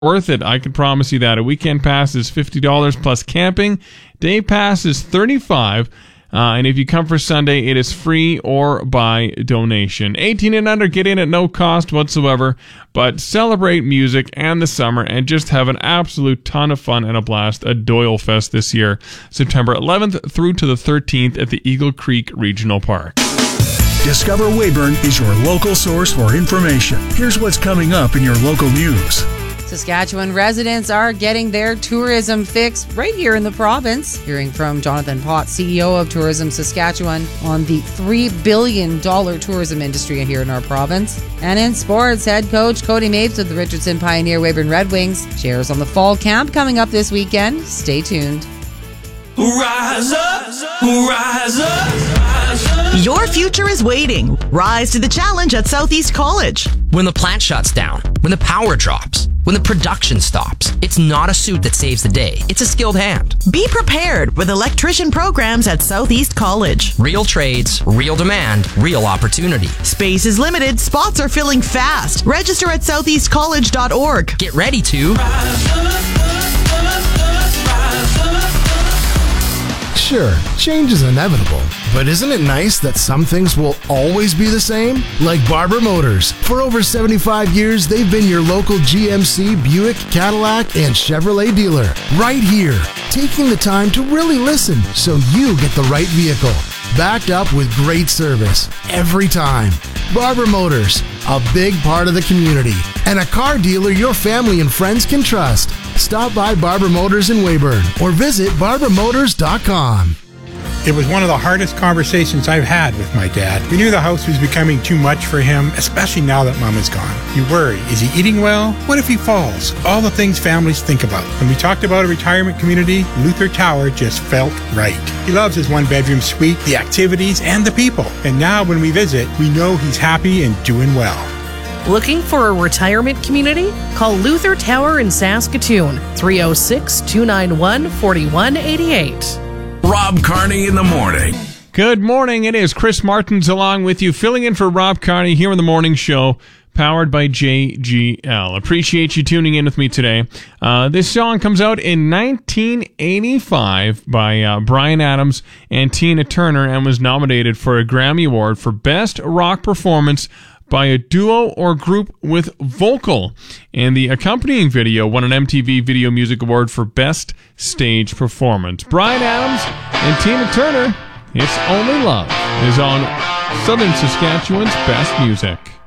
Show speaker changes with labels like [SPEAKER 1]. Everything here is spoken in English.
[SPEAKER 1] worth it. I can promise you that. A weekend pass is $50 plus camping. Day pass is $35. And if you come for Sunday, it is free or by donation. 18 and under, get in at no cost whatsoever, but celebrate music and the summer and just have an absolute ton of fun and a blast at Doyle Fest this year, September 11th through to the 13th at the Eagle Creek Regional Park.
[SPEAKER 2] Discover Weyburn is your local source for information. Here's what's coming up in your local news.
[SPEAKER 3] Saskatchewan residents are getting their tourism fix right here in the province. Hearing from Jonathan Pott, CEO of Tourism Saskatchewan, on the $3 billion tourism industry here in our province. And in sports, head coach Cody Mapes of the Richardson Pioneer Weyburn Red Wings shares on the fall camp coming up this weekend. Stay tuned.
[SPEAKER 4] Rise up, rise up, rise up.
[SPEAKER 5] Your future is waiting. Rise to the challenge at Southeast College.
[SPEAKER 6] When the plant shuts down, when the power drops, when the production stops, it's not a suit that saves the day. It's a skilled hand.
[SPEAKER 5] Be prepared with electrician programs at Southeast College.
[SPEAKER 6] Real trades, real demand, real opportunity.
[SPEAKER 5] Space is limited. Spots are filling fast. Register at southeastcollege.org.
[SPEAKER 6] Get ready to
[SPEAKER 4] Rise up.
[SPEAKER 7] Sure, change is inevitable, but isn't it nice that some things will always be the same? Like Barber Motors. For over 75 years, they've been your local GMC, Buick, Cadillac, and Chevrolet dealer. Right here, taking the time to really listen so you get the right vehicle. Backed up with great service every time. Barber Motors, a big part of the community, and a car dealer your family and friends can trust. Stop by Barber Motors in Weyburn or visit barbermotors.com.
[SPEAKER 8] It was one of the hardest conversations I've had with my dad. We knew the house was becoming too much for him, especially now that Mom is gone. You worry, is he eating well? What if he falls? All the things families think about. When we talked about a retirement community, Luther Tower just felt right. He loves his one-bedroom suite, the activities, and the people. And now when we visit, we know he's happy and doing well.
[SPEAKER 9] Looking for a retirement community? Call Luther Tower in Saskatoon, 306-291-4188.
[SPEAKER 2] Rob Carney in the morning.
[SPEAKER 1] Good morning. It is Chris Martins along with you, filling in for Rob Carney here in the morning show, powered by JGL. Appreciate you tuning in with me today. This song comes out in 1985 by Bryan Adams and Tina Turner and was nominated for a Grammy Award for Best Rock Performance by a duo or group with vocal. And the accompanying video won an MTV Video Music Award for Best Stage Performance. Bryan Adams and Tina Turner, It's Only Love, is on Southern Saskatchewan's Best Music.